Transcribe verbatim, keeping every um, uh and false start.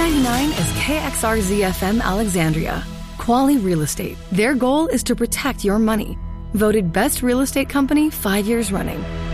ninety-nine is K X R Z F M Alexandria. Quali Real Estate. Their goal is to protect your money. Voted best real estate company five years running.